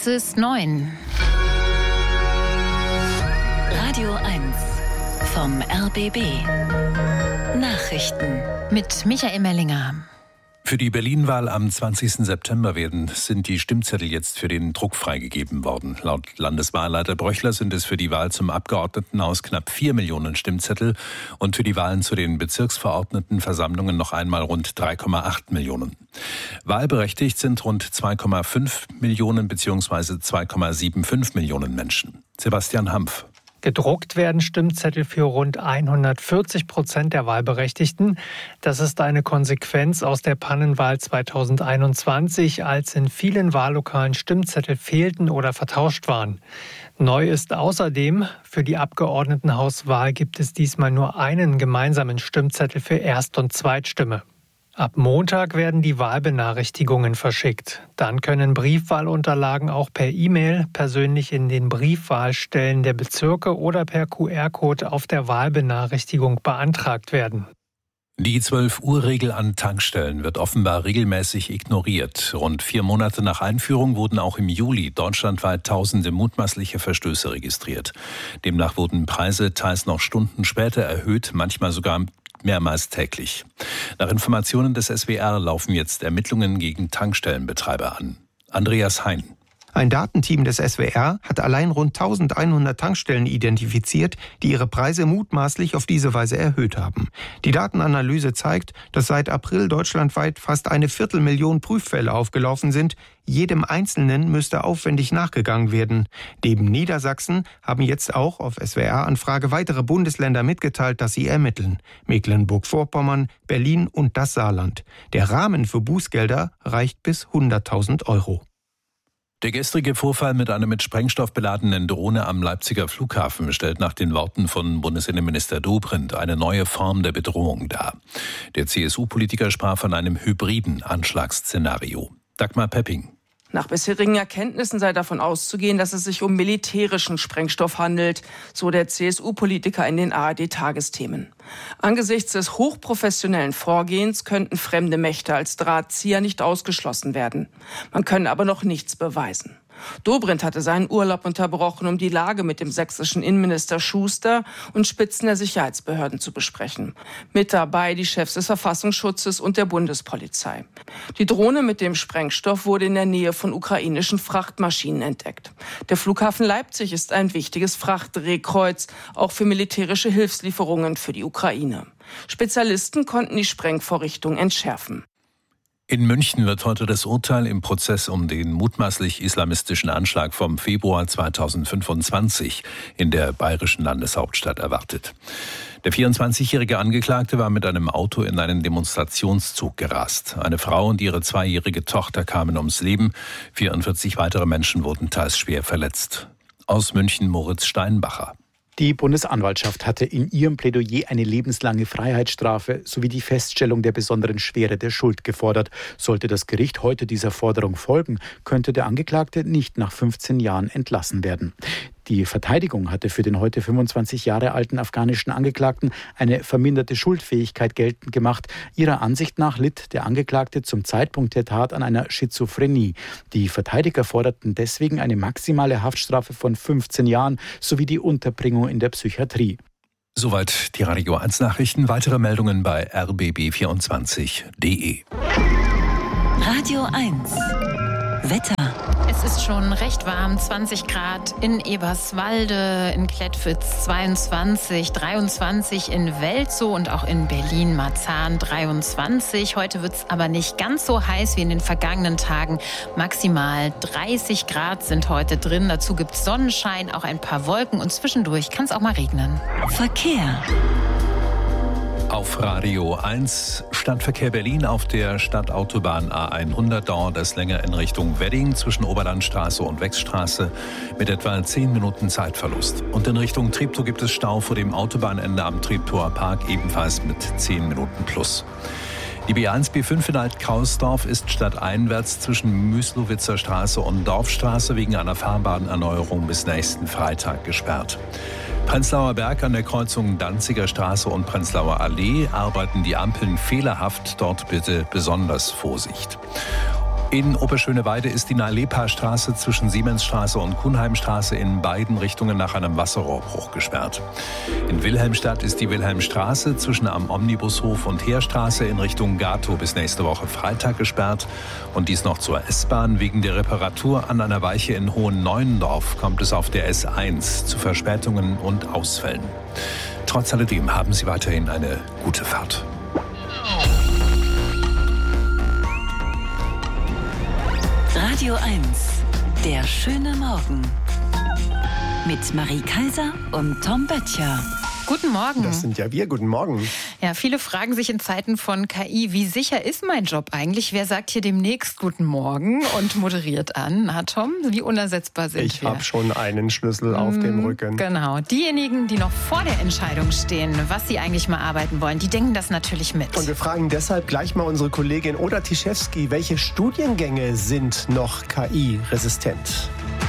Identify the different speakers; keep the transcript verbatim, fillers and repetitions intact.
Speaker 1: Es ist neun.
Speaker 2: Radio eins vom R B B. Nachrichten
Speaker 1: Mit Michael Mellinger.
Speaker 3: Für die Berlin-Wahl am zwanzigsten September werden, sind die Stimmzettel jetzt für den Druck freigegeben worden. Laut Landeswahlleiter Bröchler sind es für die Wahl zum Abgeordnetenhaus knapp vier Millionen Stimmzettel und für die Wahlen zu den Bezirksverordnetenversammlungen noch einmal rund drei Komma acht Millionen. Wahlberechtigt sind rund zwei Komma fünf Millionen bzw. zwei Komma fünfundsiebzig Millionen Menschen. Sebastian Hampf.
Speaker 4: Gedruckt werden Stimmzettel für rund hundertvierzig Prozent der Wahlberechtigten. Das ist eine Konsequenz aus der Pannenwahl zweitausendeinundzwanzig, als in vielen Wahllokalen Stimmzettel fehlten oder vertauscht waren. Neu ist außerdem, für die Abgeordnetenhauswahl gibt es diesmal nur einen gemeinsamen Stimmzettel für Erst- und Zweitstimme. Ab Montag werden die Wahlbenachrichtigungen verschickt. Dann können Briefwahlunterlagen auch per E-Mail, persönlich in den Briefwahlstellen der Bezirke oder per Q R-Code auf der Wahlbenachrichtigung beantragt werden.
Speaker 3: Die zwölf-Uhr-Regel an Tankstellen wird offenbar regelmäßig ignoriert. Rund vier Monate nach Einführung wurden auch im Juli deutschlandweit tausende mutmaßliche Verstöße registriert. Demnach wurden Preise teils noch Stunden später erhöht, manchmal sogar mehrmals täglich. Nach Informationen des S W R laufen jetzt Ermittlungen gegen Tankstellenbetreiber an. Andreas Hein.
Speaker 5: Ein Datenteam des S W R hat allein rund eintausendeinhundert Tankstellen identifiziert, die ihre Preise mutmaßlich auf diese Weise erhöht haben. Die Datenanalyse zeigt, dass seit April deutschlandweit fast eine Viertelmillion Prüffälle aufgelaufen sind. Jedem Einzelnen müsste aufwendig nachgegangen werden. Neben Niedersachsen haben jetzt auch auf S W R-Anfrage weitere Bundesländer mitgeteilt, dass sie ermitteln. Mecklenburg-Vorpommern, Berlin und das Saarland. Der Rahmen für Bußgelder reicht bis hunderttausend Euro.
Speaker 3: Der gestrige Vorfall mit einer mit Sprengstoff beladenen Drohne am Leipziger Flughafen stellt nach den Worten von Bundesinnenminister Dobrindt eine neue Form der Bedrohung dar. Der C S U-Politiker sprach von einem hybriden Anschlagsszenario. Dagmar Pepping.
Speaker 6: Nach bisherigen Erkenntnissen sei davon auszugehen, dass es sich um militärischen Sprengstoff handelt, so der C S U-Politiker in den A R D-Tagesthemen. Angesichts des hochprofessionellen Vorgehens könnten fremde Mächte als Drahtzieher nicht ausgeschlossen werden. Man könne aber noch nichts beweisen. Dobrindt hatte seinen Urlaub unterbrochen, um die Lage mit dem sächsischen Innenminister Schuster und Spitzen der Sicherheitsbehörden zu besprechen. Mit dabei die Chefs des Verfassungsschutzes und der Bundespolizei. Die Drohne mit dem Sprengstoff wurde in der Nähe von ukrainischen Frachtmaschinen entdeckt. Der Flughafen Leipzig ist ein wichtiges Frachtdrehkreuz, auch für militärische Hilfslieferungen für die Ukraine. Spezialisten konnten die Sprengvorrichtung entschärfen.
Speaker 3: In München wird heute das Urteil im Prozess um den mutmaßlich islamistischen Anschlag vom Februar zweitausendfünfundzwanzig in der bayerischen Landeshauptstadt erwartet. Der vierundzwanzigjährige Angeklagte war mit einem Auto in einen Demonstrationszug gerast. Eine Frau und ihre zweijährige Tochter kamen ums Leben. vierundvierzig weitere Menschen wurden teils schwer verletzt. Aus München Moritz Steinbacher.
Speaker 7: Die Bundesanwaltschaft hatte in ihrem Plädoyer eine lebenslange Freiheitsstrafe sowie die Feststellung der besonderen Schwere der Schuld gefordert. Sollte das Gericht heute dieser Forderung folgen, könnte der Angeklagte nicht nach fünfzehn Jahren entlassen werden. Die Verteidigung hatte für den heute fünfundzwanzig Jahre alten afghanischen Angeklagten eine verminderte Schuldfähigkeit geltend gemacht. Ihrer Ansicht nach litt der Angeklagte zum Zeitpunkt der Tat an einer Schizophrenie. Die Verteidiger forderten deswegen eine maximale Haftstrafe von fünfzehn Jahren sowie die Unterbringung in der Psychiatrie.
Speaker 3: Soweit die Radio eins Nachrichten. Weitere Meldungen bei r b b vierundzwanzig punkt d e.
Speaker 2: Radio eins Wetter.
Speaker 1: Es ist schon recht warm, zwanzig Grad in Eberswalde, in Klettwitz zweiundzwanzig, dreiundzwanzig in Welzow und auch in Berlin-Marzahn dreiundzwanzig. Heute wird es aber nicht ganz so heiß wie in den vergangenen Tagen. Maximal dreißig Grad sind heute drin. Dazu gibt es Sonnenschein, auch ein paar Wolken und zwischendurch kann es auch mal regnen.
Speaker 2: Verkehr.
Speaker 3: Auf Radio eins Stadtverkehr Berlin auf der Stadtautobahn A hundert dauert es länger in Richtung Wedding zwischen Oberlandstraße und Wechsstraße mit etwa zehn Minuten Zeitverlust. Und in Richtung Treptow gibt es Stau vor dem Autobahnende am Treptower Park ebenfalls mit zehn Minuten plus. Die B eins B fünf in Alt-Krausdorf ist stadteinwärts zwischen Müslowitzer Straße und Dorfstraße wegen einer Fahrbahnerneuerung bis nächsten Freitag gesperrt. Prenzlauer Berg an der Kreuzung Danziger Straße und Prenzlauer Allee arbeiten die Ampeln fehlerhaft. Dort bitte besonders Vorsicht. In Oberschöneweide ist die Nalepa-Straße zwischen Siemensstraße und Kuhnheimstraße in beiden Richtungen nach einem Wasserrohrbruch gesperrt. In Wilhelmstadt ist die Wilhelmstraße zwischen am Omnibushof und Heerstraße in Richtung Gatow bis nächste Woche Freitag gesperrt. Und dies noch zur S-Bahn. Wegen der Reparatur an einer Weiche in Hohen-Neuendorf kommt es auf der S eins zu Verspätungen und Ausfällen. Trotz alledem haben Sie weiterhin eine gute Fahrt.
Speaker 2: Radio eins, der schöne Morgen. Mit Marie Kaiser und Tom Böttcher.
Speaker 1: Guten Morgen.
Speaker 8: Das sind ja wir. Guten Morgen.
Speaker 1: Ja, viele fragen sich in Zeiten von K I, wie sicher ist mein Job eigentlich? Wer sagt hier demnächst Guten Morgen und moderiert an? Na, Tom, wie unersetzbar sind
Speaker 8: ich
Speaker 1: wir?
Speaker 8: Ich habe schon einen Schlüssel auf mm, dem Rücken.
Speaker 1: Genau. Diejenigen, die noch vor der Entscheidung stehen, was sie eigentlich mal arbeiten wollen, die denken das natürlich mit.
Speaker 8: Und wir fragen deshalb gleich mal unsere Kollegin Oda Tischewski, welche Studiengänge sind noch K I-resistent?